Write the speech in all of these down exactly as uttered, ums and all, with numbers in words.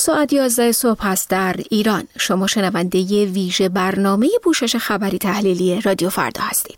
ساعت یازده صبح است در ایران. شما شنونده ویژه برنامه پوشش خبری تحلیلی رادیو فردا هستید.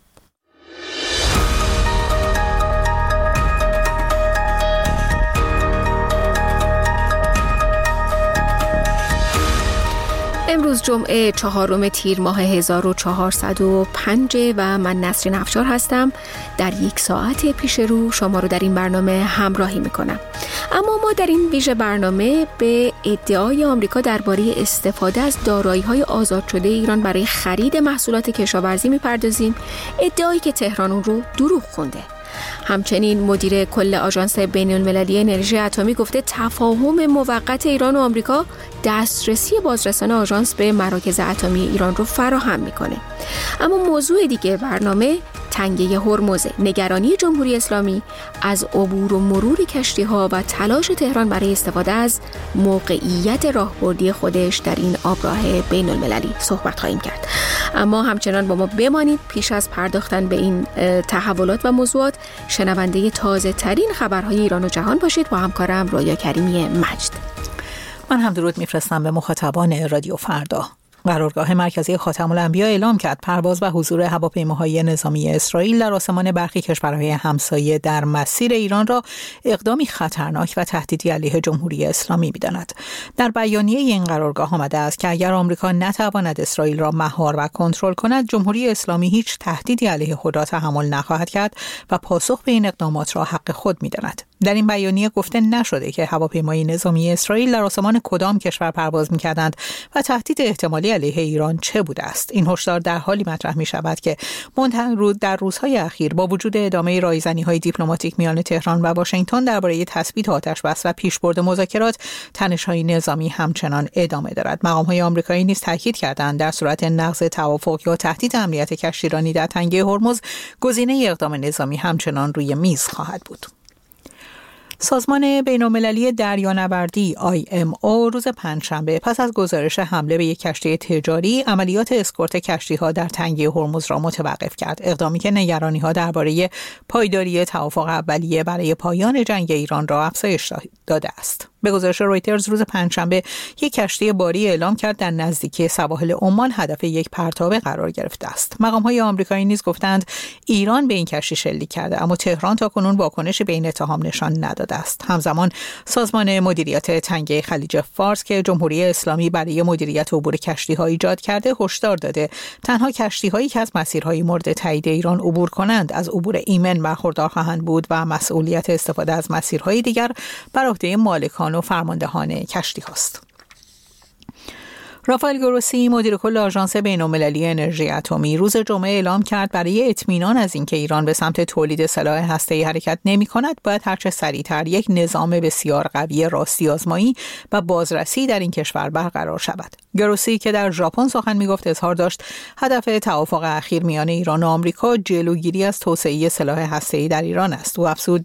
امروز جمعه چهارم تیر ماه هزار و چهارصد و پنج و من نسرین افشار هستم. در یک ساعت پیش رو شما رو در این برنامه همراهی میکنم. اما ما در این ویژه برنامه به ادعای آمریکا درباره استفاده از دارایی‌های آزاد شده ایران برای خرید محصولات کشاورزی میپردازیم، ادعایی که تهران اون رو دروغ خونده. همچنین مدیر کل آژانس بین‌المللی انرژی اتمی گفته تفاهم موقت ایران و آمریکا دسترسی بازرسان آژانس به مراکز اتمی ایران رو فراهم میکنه. اما موضوع دیگه برنامه تنگه هرمز، نگرانی جمهوری اسلامی از عبور و مرور کشتی‌ها و تلاش تهران برای استفاده از موقعیت راهبردی خودش در این آبراه بین‌المللی صحبت خواهیم کرد. اما همچنان با ما بمانید. پیش از پرداختن به این تحولات و موضوعات شنونده تازه ترین خبرهای ایران و جهان باشید با همکارم رویا کریمی مجد. من هم درود میفرستم به مخاطبان رادیو فردا. قرارگاه مرکزی خاتم الانبیا اعلام کرد پرواز و حضور هواپیماهای نظامی اسرائیل در آسمان برخی کشورهای همسایه در مسیر ایران را اقدامی خطرناک و تهدیدی علیه جمهوری اسلامی می‌داند. در بیانیه این قرارگاه آمده است که اگر آمریکا نتواند اسرائیل را مهار و کنترل کند، جمهوری اسلامی هیچ تهدیدی علیه خود را تحمل نخواهد کرد و پاسخ به این اقدامات را حق خود می‌داند. در این بیانیه گفته نشده که هواپیمای نظامی اسرائیل در آسمان کدام کشور پرواز می‌کردند و تهدید احتمالی علیه ایران چه بوده است. این هشدار در حالی مطرح می‌شود که در روزهای اخیر با وجود ادامه رایزنی‌های دیپلماتیک میان تهران و واشنگتن درباره تثبیت آتش‌بس و پیشبرد مذاکرات، تنش‌های نظامی همچنان ادامه دارد. مقام‌های آمریکایی نیز تاکید کردند در صورت نقض توافق یا تهدید امنیت کشتیرانی در تنگه هرمز، گزینه اقدام نظامی همچنان روی میز خواهد بود. سازمان بین‌المللی دریانوردی آی ام او روز پنجشنبه پس از گزارش حمله به یک کشتی تجاری، عملیات اسکورت کشتی‌ها در تنگه هرمز را متوقف کرد. اقدامی که نگرانی‌ها درباره پایداری توافق اولیه برای پایان جنگ ایران را افزایش داده است. به گزارش رویترز روز پنجشنبه یک کشتی باری اعلام کرد در نزدیکی سواحل عمان هدف یک پرتابه قرار گرفته است. مقام‌های آمریکایی نیز گفتند ایران به این کشتی شلیک کرده، اما تهران تاکنون واکنشی به این اتهام نشان نداده است. همزمان سازمان مدیریت تنگه خلیج فارس که جمهوری اسلامی برای مدیریت عبور کشتی‌ها ایجاد کرده، هشدار داده تنها کشتی‌هایی که از مسیرهای مورد تایید ایران عبور کنند از عبور ایمن برخوردار خواهند بود و مسئولیت استفاده از مسیرهای دیگر بر عهده مالکان و فرماندهان کشتی هاست. رافائل گروسی مدیر کل آژانس بین‌المللی انرژی اتمی روز جمعه اعلام کرد برای اطمینان از اینکه ایران به سمت تولید سلاح هسته‌ای حرکت نمی‌کند، باید هرچه سریعتر یک نظام بسیار قوی راستی آزمایی و بازرسی در این کشور برقرار شود. گروسی که در ژاپن سخن می‌گفت اظهار داشت هدف توافق اخیر میان ایران و آمریکا جلوگیری از توسعه سلاح هسته‌ای در ایران است. او افزود